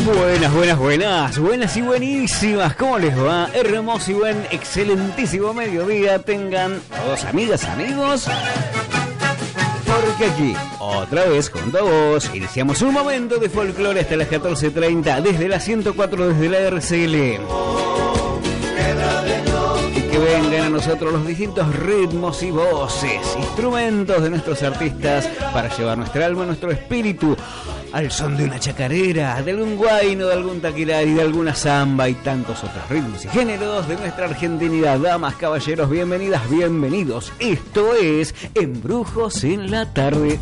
Buenas y buenísimas. ¿Cómo les va? Hermoso y buen, excelentísimo mediodía tengan todos, amigas, amigos. Porque aquí, otra vez junto a vos, iniciamos un momento de folclore hasta las 14:30 desde la 104, desde la RCL. Y que vengan a nosotros los distintos ritmos y voces, instrumentos de nuestros artistas para llevar nuestra alma, nuestro espíritu al son de una chacarera, de algún guayno, de algún taquirari, de alguna samba y tantos otros ritmos y géneros de nuestra argentinidad. Damas, caballeros, bienvenidas, bienvenidos. Esto es Embrujos en la Tarde.